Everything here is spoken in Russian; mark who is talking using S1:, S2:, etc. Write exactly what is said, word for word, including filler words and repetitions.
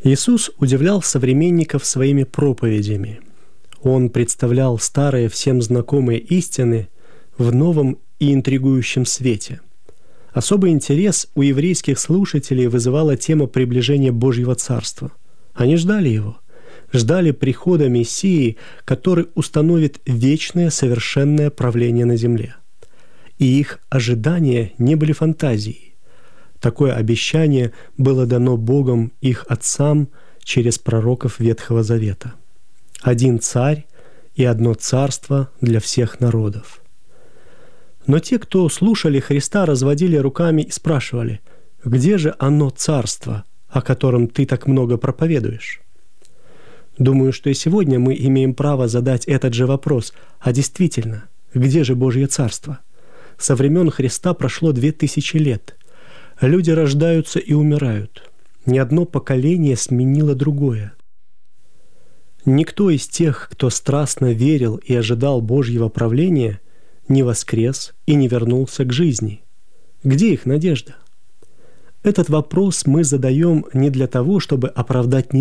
S1: Иисус удивлял современников своими проповедями. Он представлял старые всем знакомые истины в новом и интригующем свете. Особый интерес у еврейских слушателей вызывала тема приближения Божьего Царства. Они ждали его, ждали прихода Мессии, который установит вечное совершенное правление на земле. И их ожидания не были фантазией. Такое обещание было дано Богом их отцам через пророков Ветхого Завета. Один царь и одно царство для всех народов. Но те, кто слушали Христа, разводили руками и спрашивали: «Где же оно царство, о котором ты так много проповедуешь?» Думаю, что и сегодня мы имеем право задать этот же вопрос: а действительно, где же Божье царство? Со времен Христа прошло две тысячи лет. Люди рождаются и умирают. Ни одно поколение сменило другое. Никто из тех, кто страстно верил и ожидал Божьего правления, не воскрес и не вернулся к жизни. Где их надежда? Этот вопрос мы задаем не для того, чтобы оправдать